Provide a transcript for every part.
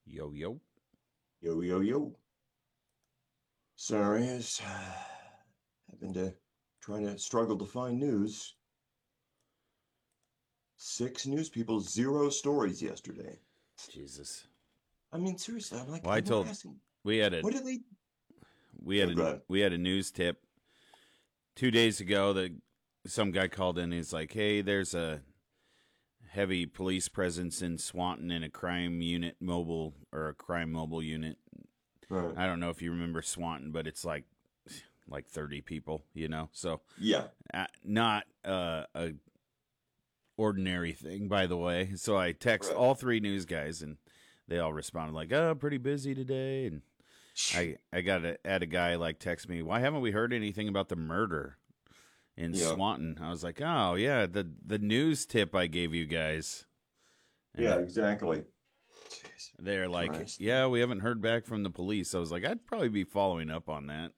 Yo, yo. Yo, yo, yo. Sorry, I was having to trying to struggle to find news. Six news people, zero stories yesterday. Jesus. I mean, seriously, I'm like, Well, I I'm not told asking. we had a What did they? we had Yeah, go a ahead. we had a news tip 2 days ago that some guy called in. And he's like, "Hey, there's a heavy police presence in Swanton in a crime unit mobile or a crime mobile unit." Right. I don't know if you remember Swanton, but it's like 30 people, So Yeah. not a ordinary thing, by the way. So I text Right. all three news guys, and they all responded like, "Oh, pretty busy today." And I got to add a guy like text me, "Why haven't we heard anything about the murder in Yeah. Swanton?" I was like, "Oh yeah, the news tip I gave you guys." And Yeah, exactly. Jesus they're like, Christ. "Yeah, we haven't heard back from the police." I was like, "I'd probably be following up on that."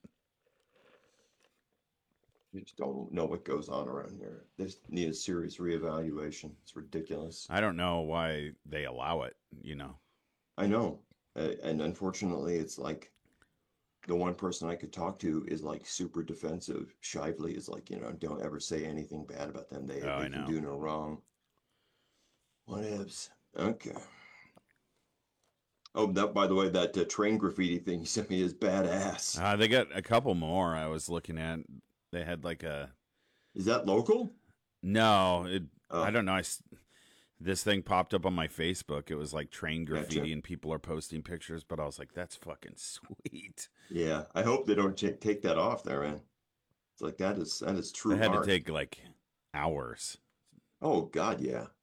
You just don't know what goes on around here. This need a serious reevaluation. It's ridiculous. I don't know why they allow it. I know. And unfortunately, it's like the one person I could talk to is like super defensive. Shively is like, don't ever say anything bad about them. Oh, They I can know. do no wrong. Whatevs. Okay. Oh, that by the way, that train graffiti thing you sent me is badass. They got a couple more I was looking at. They had like a Is that local? no, I Oh, don't know. This thing popped up on my Facebook. It was like train graffiti, gotcha. and people are posting pictures. But I was like, "That's fucking sweet." Yeah, I hope they don't take that off there, man. It's like that is That true had to art. take like hours. Oh God, yeah.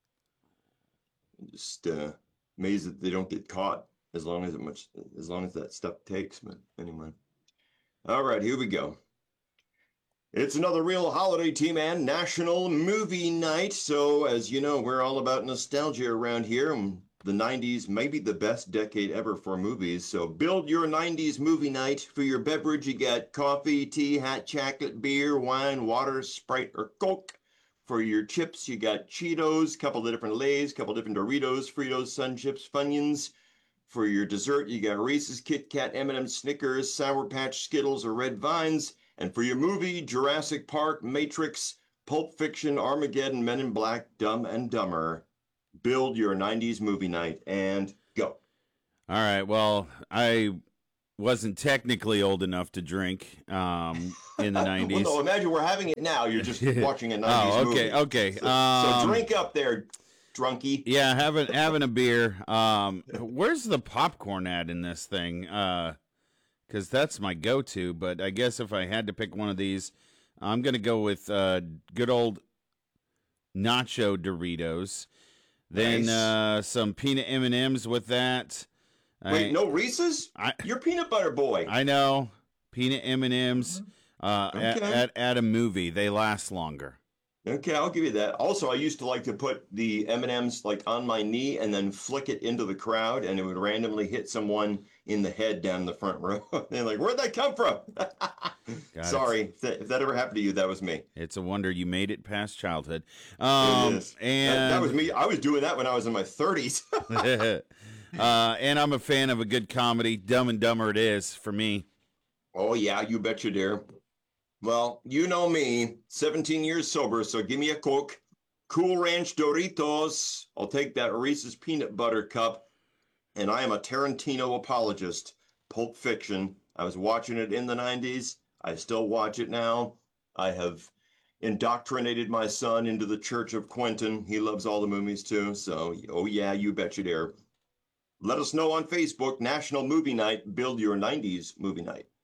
Just amazed that they don't get caught as long as that stuff takes. But anyway, all right, here we go. It's another real holiday team and National Movie Night. So, as you know, we're all about nostalgia around here. The 90s may be the best decade ever for movies. So, build your 90s movie night. For your beverage, you got coffee, tea, hot chocolate, beer, wine, water, Sprite, or Coke. For your chips, you got Cheetos, couple of different Lay's, couple of different Doritos, Fritos, Sun Chips, Funyuns. For your dessert, you got Reese's, Kit Kat, M&M's, Snickers, Sour Patch, Skittles, or Red Vines. And for your movie, Jurassic Park, Matrix, Pulp Fiction, Armageddon, Men in Black, Dumb and Dumber. Build your 90s movie night and go. All right. Well, I wasn't technically old enough to drink in the Well, no, '90s. imagine we're having it now. You're just watching a 90s Oh, okay, movie. okay. So drink up there, drunkie. Yeah, having a beer. Where's the popcorn at in this thing? Because that's my go-to. But I guess if I had to pick one of these, I'm gonna go with good old nacho Doritos. Then Nice. some peanut M&Ms with that. Wait, I no Reese's? I You're peanut butter boy. I know peanut M&Ms. Okay. At a movie, they last longer. Okay, I'll give you that. Also, I used to like to put the M&Ms like on my knee and then flick it into the crowd, and it would randomly hit someone in the head down the front row. They're like, "Where'd that come from?" God, Sorry, if that ever happened to you, that was me. it's a wonder you made it past childhood. It is. That was And me. I was doing that when I was in my 30s. and I'm a fan of a good comedy. Dumb and Dumber it is for me. Oh yeah, you bet you dare. Well, you know me, 17 years sober, so give me a Coke. Cool Ranch Doritos. I'll take that Reese's peanut butter cup. And I am a Tarantino apologist. Pulp Fiction. I was watching it in the 90s. I still watch it now. I have indoctrinated my son into the Church of Quentin. He loves all the movies too. So, oh yeah, you bet you dare. Let us know on Facebook, National Movie Night. Build your 90s movie night.